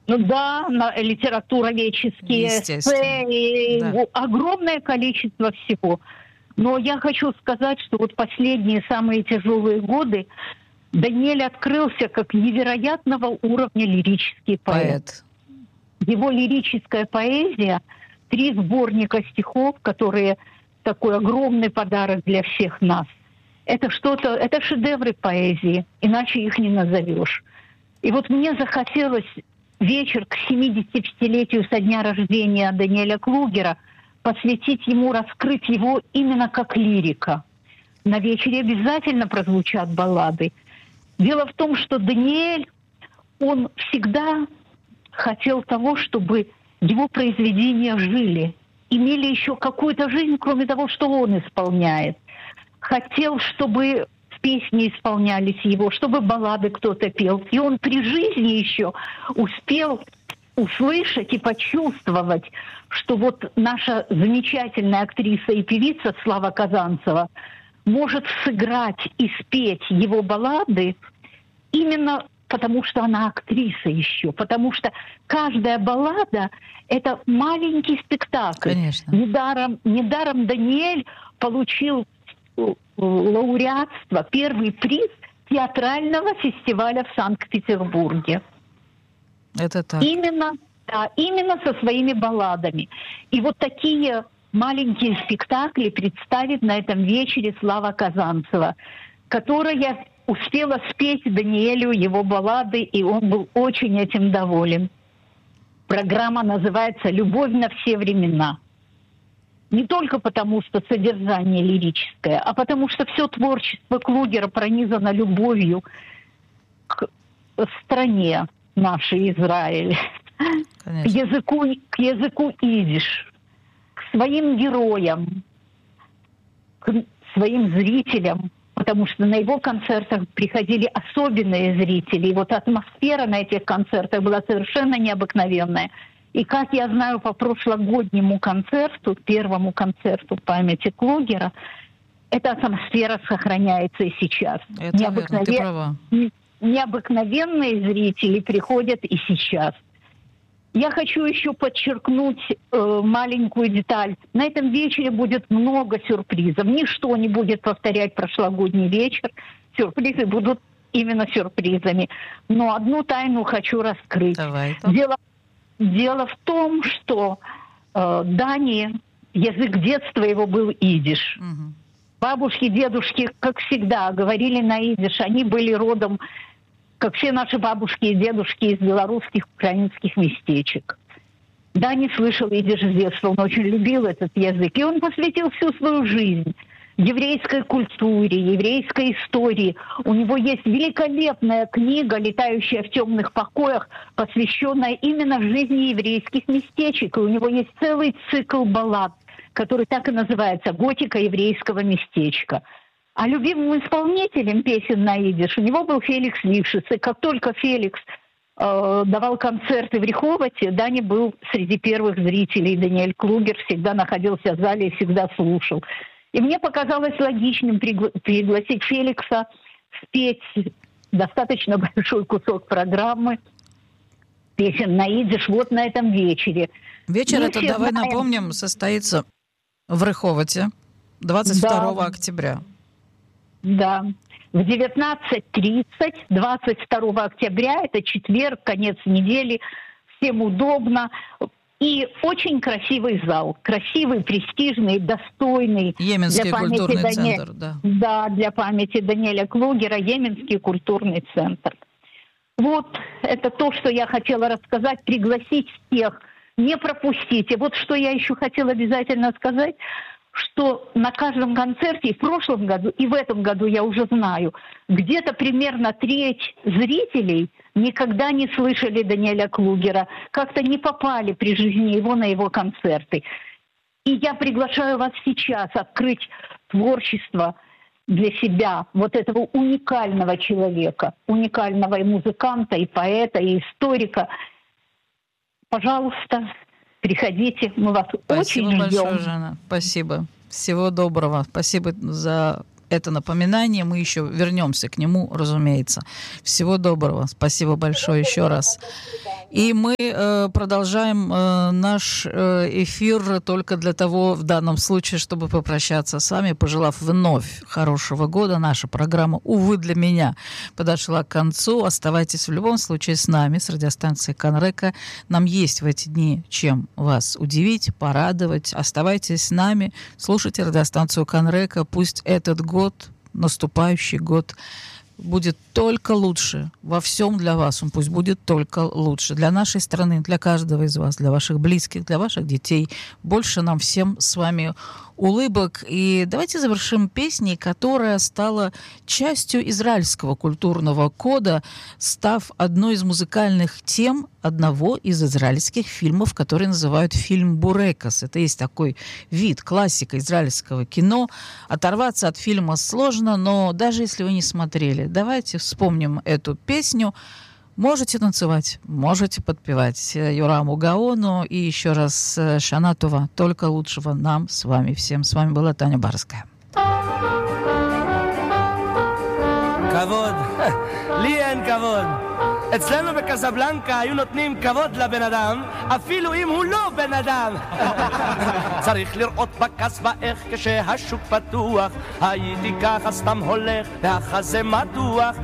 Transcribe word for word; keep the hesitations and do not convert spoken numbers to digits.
Ну да, на, литературоведческие эссе, и Да. огромное количество всего. Но я хочу сказать, что вот последние самые тяжелые годы Даниэль открылся как невероятного уровня лирический поэт. Поэт. Его лирическая поэзия, три сборника стихов, которые такой огромный подарок для всех нас. Это что-то, это шедевры поэзии, иначе их не назовешь. И вот мне захотелось вечер к семидесятипятилетию со дня рождения Даниэля Клугера посвятить ему, раскрыть его именно как лирика. На вечере обязательно прозвучат баллады. Дело в том, что Даниэль, он всегда хотел того, чтобы его произведения жили, имели еще какую-то жизнь, кроме того, что он исполняет. Хотел, чтобы песни исполнялись его, чтобы баллады кто-то пел. И он при жизни еще успел услышать и почувствовать, что вот наша замечательная актриса и певица Слава Казанцева может сыграть и спеть его баллады именно потому, что она актриса еще, потому что каждая баллада — это маленький спектакль. Конечно. Недаром, недаром Даниэль получил лауреатство, первый приз театрального фестиваля в Санкт-Петербурге. Это так. Именно, да, именно со своими балладами. И вот такие маленькие спектакли представит на этом вечере Слава Казанцева, которая успела спеть Даниэлю его баллады, и он был очень этим доволен. Программа называется «Любовь на все времена». Не только потому, что содержание лирическое, а потому что все творчество Клугера пронизано любовью к стране нашей, Израиль, к языку, к языку идиш, к своим героям, к своим зрителям, потому что на его концертах приходили особенные зрители. И вот атмосфера на этих концертах была совершенно необыкновенная. И как я знаю по прошлогоднему концерту, первому концерту памяти Клугера, эта атмосфера сохраняется и сейчас. Это верно, ты права. Необыкновенные зрители приходят и сейчас. Я хочу еще подчеркнуть э, маленькую деталь. На этом вечере будет много сюрпризов. Ничто не будет повторять прошлогодний вечер. Сюрпризы будут именно сюрпризами. Но одну тайну хочу раскрыть. Давай. Дело Дело в том, что э, Дани, язык детства его был идиш. Угу. Бабушки, дедушки, как всегда, говорили на идиш. Они были родом, как все наши бабушки и дедушки, из белорусских, украинских местечек. Дани слышал идиш с детства, он очень любил этот язык. И он посвятил всю свою жизнь еврейской культуре, еврейской истории. У него есть великолепная книга «Летающая в темных покоях», посвященная именно жизни еврейских местечек. И у него есть целый цикл баллад, который так и называется «Готика еврейского местечка». А любимым исполнителем песен на идиш у него был Феликс Лившиц. И как только Феликс э, давал концерты в Реховоте, Дани был среди первых зрителей. Даниэль Клугер всегда находился в зале и всегда слушал. И мне показалось логичным пригла- пригласить Феликса спеть достаточно большой кусок программы песен на идиш вот на этом вечере. Вечер Мы это, все давай знаем... напомним, состоится в Реховоте двадцать второго Да. октября. Да. В девятнадцать тридцать, двадцать второго октября, это четверг, конец недели, всем удобно. И очень красивый зал, красивый, престижный, достойный. Йеменский для памяти культурный Дани... центр, да. Да, для памяти Даниэля Клугера, Йеменский культурный центр. Вот это то, что я хотела рассказать, пригласить всех, не пропустите. Вот что я еще хотела обязательно сказать, что на каждом концерте, и в прошлом году, и в этом году я уже знаю, где-то примерно треть зрителей никогда не слышали Даниэля Клугера, как-то не попали при жизни его на его концерты. И я приглашаю вас сейчас открыть творчество для себя вот этого уникального человека, уникального и музыканта, и поэта, и историка. Пожалуйста, приходите, мы вас Спасибо очень ждем. большое, Жанна. Спасибо. Всего доброго. Спасибо за это напоминание. Мы еще вернемся к нему, разумеется. Всего доброго. Спасибо большое еще раз. И мы э, продолжаем э, наш э, эфир только для того, в данном случае, чтобы попрощаться с вами, пожелав вновь хорошего года. Наша программа, увы, для меня подошла к концу. Оставайтесь в любом случае с нами, с радиостанцией Канрека. Нам есть в эти дни чем вас удивить, порадовать. Оставайтесь с нами, слушайте радиостанцию Канрека. Пусть этот год, наступающий год, будет только лучше. Во всем для вас он пусть будет только лучше. Для нашей страны, для каждого из вас, для ваших близких, для ваших детей. Больше нам всем с вами улыбок. И давайте завершим песней, которая стала частью израильского культурного кода, став одной из музыкальных тем одного из израильских фильмов, который называют фильм «Бурекас». Это есть такой вид, классика израильского кино. Оторваться от фильма сложно, но даже если вы не смотрели, давайте вспомним эту песню. Можете танцевать, можете подпевать Юраму Гаону. И еще раз Шана Това. Только лучшего нам с вами всем. С вами была Таня Барская. כבוד, לי אין כבוד. אצלנו בקזבלנקה היו נותנים כבוד לבן אדם, אפילו אם הוא לא בן אדם. צריך לראות בקסבה איך כשהשוק פתוח, הייתי ככה סתם הולך, והחזה מתוח,